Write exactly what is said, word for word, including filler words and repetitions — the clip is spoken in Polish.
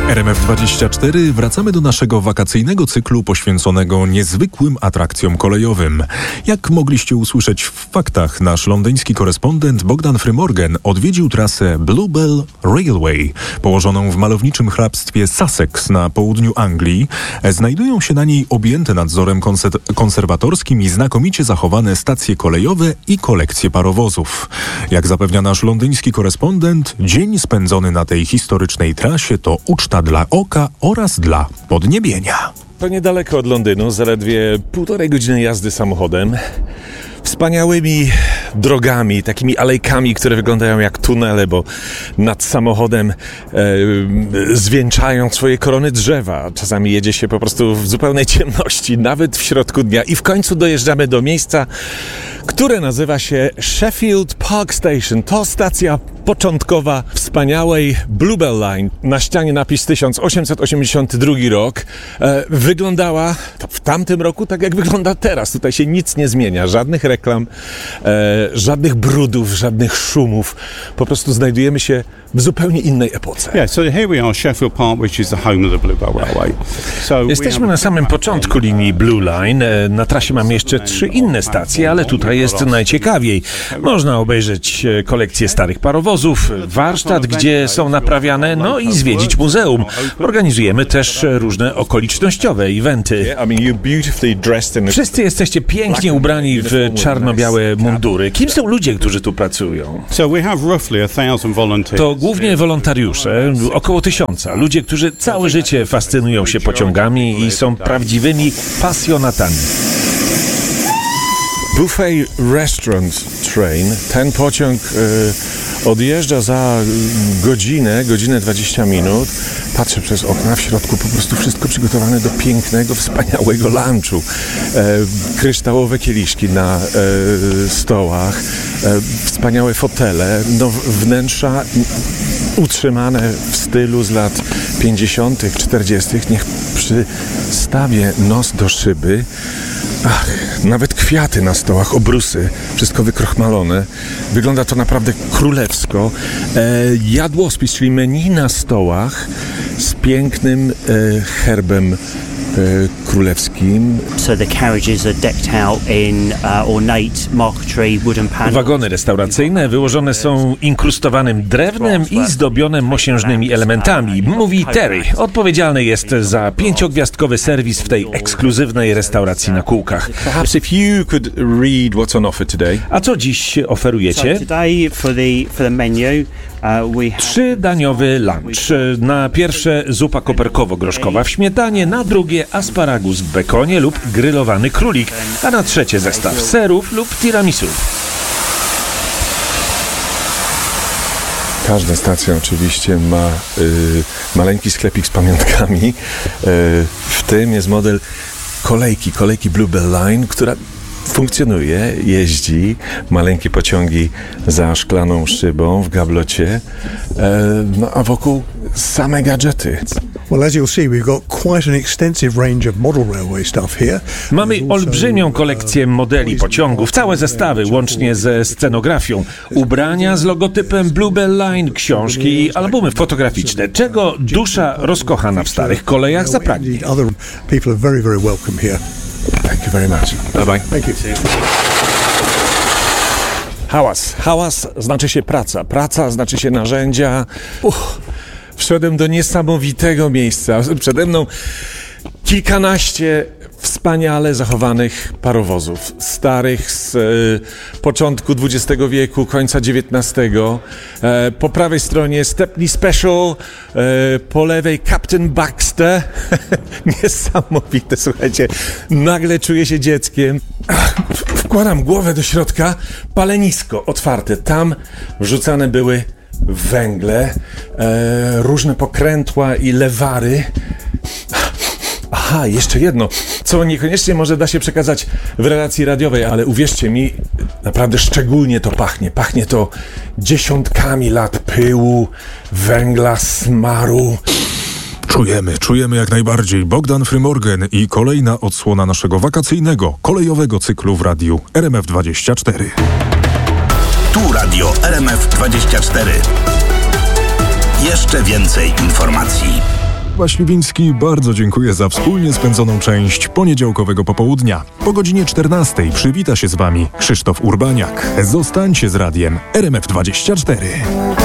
R M F dwadzieścia cztery wracamy do naszego wakacyjnego cyklu poświęconego niezwykłym atrakcjom kolejowym. Jak mogliście usłyszeć w faktach, nasz londyński korespondent Bogdan Frymorgan odwiedził trasę Bluebell Railway, położoną w malowniczym hrabstwie Sussex na południu Anglii. Znajdują się na niej objęte nadzorem konser- konserwatorskim i znakomicie zachowane stacje kolejowe i kolekcje parowozów. Jak zapewnia nasz londyński korespondent, dzień spędzony na tej historycznej trasie to uczta dla oka oraz dla podniebienia. To niedaleko od Londynu, zaledwie półtorej godziny jazdy samochodem. Wspaniałymi drogami, takimi alejkami, które wyglądają jak tunele, bo nad samochodem e, zwieńczają swoje korony drzewa. Czasami jedzie się po prostu w zupełnej ciemności, nawet w środku dnia. I w końcu dojeżdżamy do miejsca, które nazywa się Sheffield Park Station. To stacja początkowa wspaniałej Bluebell Line. Na ścianie napis tysiąc osiemset osiemdziesiąty drugi rok. E, wyglądała w tamtym roku tak, jak wygląda teraz. Tutaj się nic nie zmienia. Żadnych reklam, e, żadnych brudów, żadnych szumów. Po prostu znajdujemy się w zupełnie innej epoce. Yeah, so here we are, Sheffield Park, which is the home of the Bluebell Railway. So Jesteśmy na samym początku linii Blue Line. Na trasie mamy jeszcze trzy inne stacje, ale tutaj jest najciekawiej. Można obejrzeć kolekcję starych parowozów, warsztat, gdzie są naprawiane, no i zwiedzić muzeum. Organizujemy też różne okolicznościowe eventy. Wszyscy jesteście pięknie ubrani w czarno-białe mundury. Kim są ludzie, którzy tu pracują? So we have roughly a thousand volunteers. To głównie wolontariusze, około tysiąca. Ludzie, którzy całe życie fascynują się pociągami i są prawdziwymi pasjonatami. Buffet Restaurant Train. Ten pociąg y, odjeżdża za godzinę, godzinę dwadzieścia minut. Patrzę przez okna, w środku po prostu wszystko przygotowane do pięknego, wspaniałego lunchu. E, kryształowe kieliszki na e, stołach, e, wspaniałe fotele, no, wnętrza utrzymane w stylu z lat pięćdziesiątych, czterdziestych. Niech przystawię nos do szyby. Ach, nawet kwiaty na stołach, obrusy, wszystko wykrochmalone. Wygląda to naprawdę królewsko. E, jadłospis, czyli menu na stołach z pięknym e, herbem e, królewskim. So the carriages are decked out in uh, ornate marquetry wooden panels. Wagony restauracyjne wyłożone są inkrustowanym drewnem i zdobione mosiężnymi elementami, mówi Terry. Odpowiedzialny jest za pięciogwiazdkowy serwis w tej ekskluzywnej restauracji na kółkach. A co dziś oferujecie? Today for the for the menu uh, we have Trzydaniowy lunch. Na pierwsze zupa koperkowo-groszkowa w śmietanie, na drugie asparagus w bekonie lub grylowany królik, a na trzecie zestaw serów lub tiramisu. Każda stacja oczywiście ma y, maleńki sklepik z pamiątkami. Y, w tym jest model kolejki, kolejki Bluebell Line, która funkcjonuje, jeździ, maleńkie pociągi za szklaną szybą w gablocie, e, no a wokół same gadżety. Well, as you'll see, we've got quite an extensive range of model railway stuff here. Mamy olbrzymią kolekcję modeli pociągów, całe zestawy, łącznie ze scenografią, ubrania z logotypem Bluebell Line, książki i albumy fotograficzne, czego dusza rozkochana w starych kolejach zapragnie. Other people are very, very welcome here. Thank you very much. Bye bye. Thank you. Hałas. Hałas znaczy się praca. Praca znaczy się narzędzia. Uch, wszedłem do niesamowitego miejsca. Przede mną kilkanaście wspaniale zachowanych parowozów. Starych z e, początku dwudziestego wieku, końca dziewiętnastego. E, po prawej stronie Stepney Special, e, po lewej Captain Baxter. Niesamowite, słuchajcie. Nagle czuję się dzieckiem. Ach, wkładam głowę do środka. Palenisko otwarte. Tam wrzucane były węgle, e, różne pokrętła i lewary. Aha, jeszcze jedno, co niekoniecznie może da się przekazać w relacji radiowej, ale uwierzcie mi, naprawdę szczególnie to pachnie. Pachnie to dziesiątkami lat pyłu, węgla, smaru. Czujemy, czujemy jak najbardziej. Bogdan Frymorgan i kolejna odsłona naszego wakacyjnego, kolejowego cyklu w radiu R M F dwadzieścia cztery. Tu radio R M F dwadzieścia cztery. Jeszcze więcej informacji. Kuba Śliwiński, bardzo dziękuję za wspólnie spędzoną część poniedziałkowego popołudnia. Po godzinie czternastej przywita się z Wami Krzysztof Urbaniak. Zostańcie z radiem R M F dwadzieścia cztery.